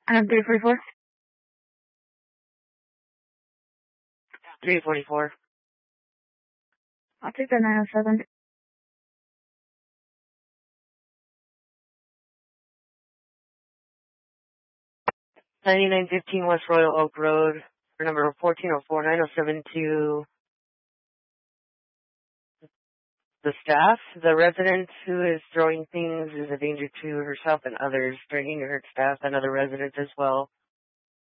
And 344? 344. I'll take the 907. $99.15 West Royal Oak Road, for number 1404, 907 to the staff. The resident who is throwing things is a danger to herself and others, threatening to hurt staff and other residents as well.